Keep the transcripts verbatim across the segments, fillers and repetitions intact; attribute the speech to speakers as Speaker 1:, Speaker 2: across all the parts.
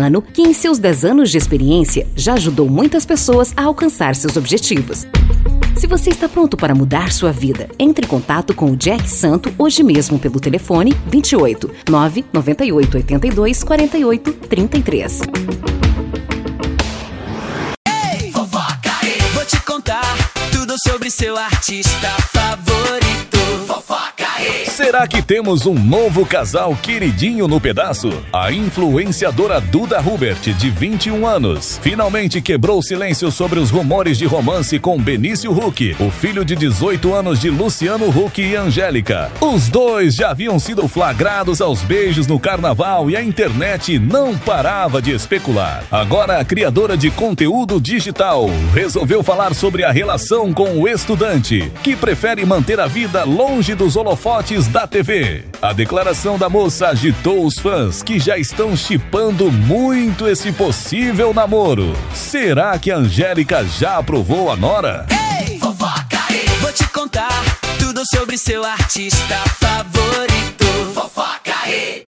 Speaker 1: humano que, em seus dez anos de experiência, já ajudou muitas pessoas a alcançar seus objetivos. Se você está pronto para mudar sua vida, entre em contato com o Jack Santo hoje mesmo pelo telefone vinte e oito, nove nove oito oito dois, quatro oito três três.
Speaker 2: Ei, fofoca aí, vou te contar tudo sobre seu artista favorito. Fofoca aí.
Speaker 3: Será que temos um novo casal queridinho no pedaço? A influenciadora Duda Hubert, de vinte e um anos, finalmente quebrou o silêncio sobre os rumores de romance com Benício Huck, o filho de dezoito anos de Luciano Huck e Angélica. Os dois já haviam sido flagrados aos beijos no carnaval e a internet não parava de especular. Agora a criadora de conteúdo digital resolveu falar sobre a relação com o estudante, que prefere manter a vida longe dos holofotes da T V. A declaração da moça agitou os fãs, que já estão chipando muito esse possível namoro. Será que a Angélica já aprovou a nora?
Speaker 2: Ei, fofoca aí, vou te contar tudo sobre seu artista favorito. Fofoca aí.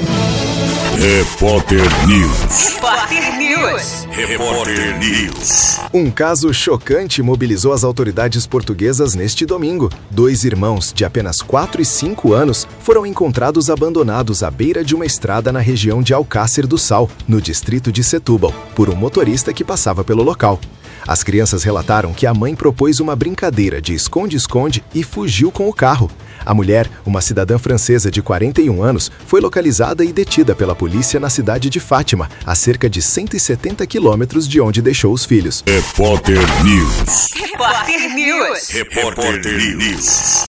Speaker 4: Repórter News.
Speaker 2: Repórter News.
Speaker 4: Repórter News.
Speaker 5: Um caso chocante mobilizou as autoridades portuguesas neste domingo. Dois irmãos de apenas quatro e cinco anos foram encontrados abandonados à beira de uma estrada na região de Alcácer do Sal, no distrito de Setúbal, por um motorista que passava pelo local. As crianças relataram que a mãe propôs uma brincadeira de esconde-esconde e fugiu com o carro. A mulher, uma cidadã francesa de quarenta e um anos, foi localizada e detida pela polícia na cidade de Fátima, a cerca de cento e setenta quilômetros de onde deixou os filhos.
Speaker 4: Repórter News.
Speaker 2: Repórter News.
Speaker 4: Repórter News.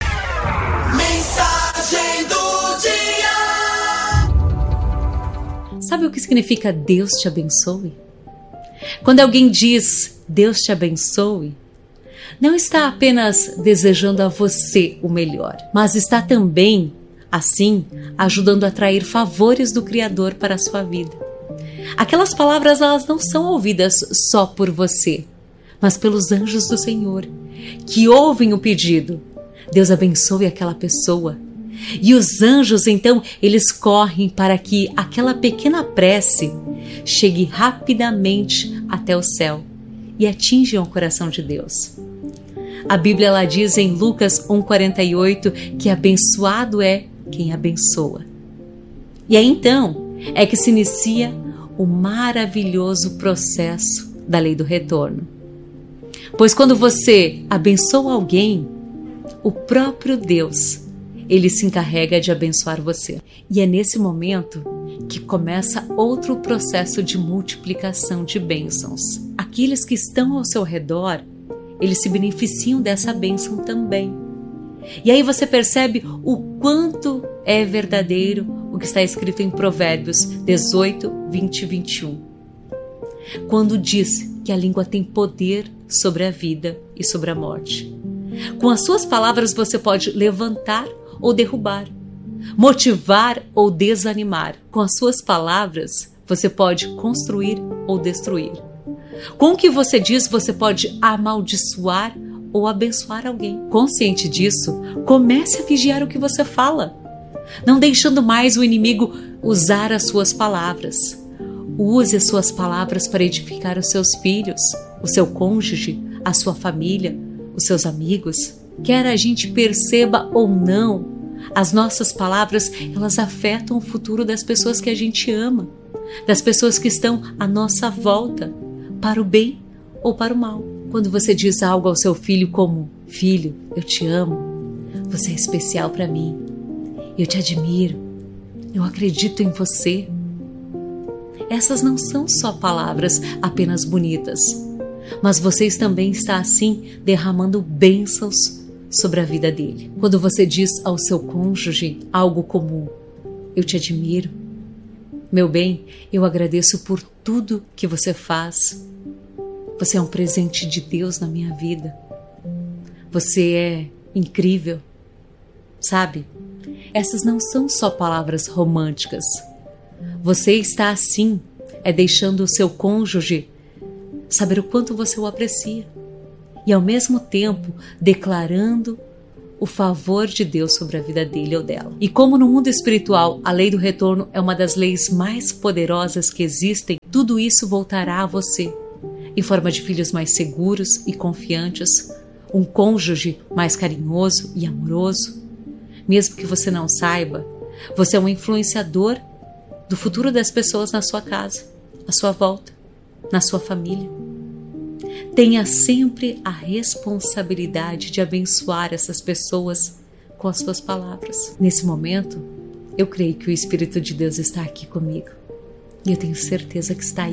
Speaker 2: Mensagem do dia.
Speaker 6: Sabe o que significa Deus te abençoe? Quando alguém diz Deus te abençoe, não está apenas desejando a você o melhor, mas está também, assim, ajudando a atrair favores do Criador para a sua vida. Aquelas palavras, elas não são ouvidas só por você, mas pelos anjos do Senhor, que ouvem o pedido. Deus abençoe aquela pessoa. E os anjos, então, eles correm para que aquela pequena prece chegue rapidamente até o céu e atinja o coração de Deus. A Bíblia ela diz em Lucas um, quarenta e oito que abençoado é quem abençoa. E aí então é que se inicia o maravilhoso processo da lei do retorno. Pois quando você abençoa alguém, o próprio Deus, ele se encarrega de abençoar você. E é nesse momento que começa outro processo de multiplicação de bênçãos. Aqueles que estão ao seu redor, eles se beneficiam dessa bênção também. E aí você percebe o quanto é verdadeiro o que está escrito em Provérbios dezoito, vinte e vinte e um. Quando diz que a língua tem poder sobre a vida e sobre a morte. Com as suas palavras você pode levantar ou derrubar, motivar ou desanimar. Com as suas palavras você pode construir ou destruir. Com o que você diz, você pode amaldiçoar ou abençoar alguém. Consciente disso, comece a vigiar o que você fala, não deixando mais o inimigo usar as suas palavras. Use as suas palavras para edificar os seus filhos, o seu cônjuge, a sua família, os seus amigos. Quer a gente perceba ou não, as nossas palavras, elas afetam o futuro das pessoas que a gente ama, das pessoas que estão à nossa volta, para o bem ou para o mal. Quando você diz algo ao seu filho como: filho, eu te amo, você é especial para mim, eu te admiro, eu acredito em você. Essas não são só palavras apenas bonitas, mas você também está assim derramando bênçãos sobre a vida dele. Quando você diz ao seu cônjuge algo como: eu te admiro, meu bem, eu agradeço por tudo que você faz. Você é um presente de Deus na minha vida. Você é incrível. Sabe? Essas não são só palavras românticas. Você está assim, é deixando o seu cônjuge saber o quanto você o aprecia. E ao mesmo tempo declarando o favor de Deus sobre a vida dele ou dela. E como no mundo espiritual a lei do retorno é uma das leis mais poderosas que existem, tudo isso voltará a você, em forma de filhos mais seguros e confiantes, um cônjuge mais carinhoso e amoroso. Mesmo que você não saiba, você é um influenciador do futuro das pessoas na sua casa, à sua volta, na sua família. Tenha sempre a responsabilidade de abençoar essas pessoas com as suas palavras. Nesse momento, eu creio que o Espírito de Deus está aqui comigo. E eu tenho certeza que está aí